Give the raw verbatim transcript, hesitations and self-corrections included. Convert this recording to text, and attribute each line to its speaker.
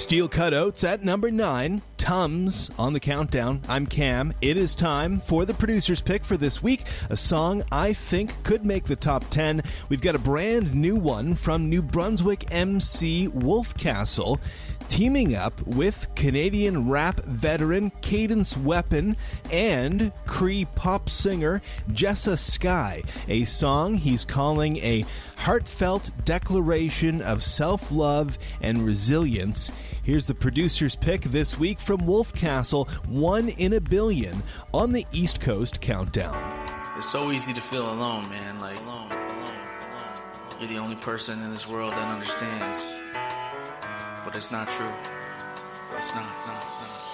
Speaker 1: Steel Cut Oats at number nine. Tums on the countdown. I'm Cam. It is time for the producer's pick for this week, a song I think could make the top ten. We've got a brand new one from New Brunswick M C Wolfcastle, teaming up with Canadian rap veteran Cadence Weapon and Cree pop singer Jessa Sky, a song he's calling a heartfelt declaration of self-love and resilience. Here's the producer's pick this week from Wolfcastle, One in a Billion on the East Coast Countdown.
Speaker 2: It's so easy to feel alone, man, like alone, alone, alone, alone. You're the only person in this world that understands. But it's not true. It's not, not.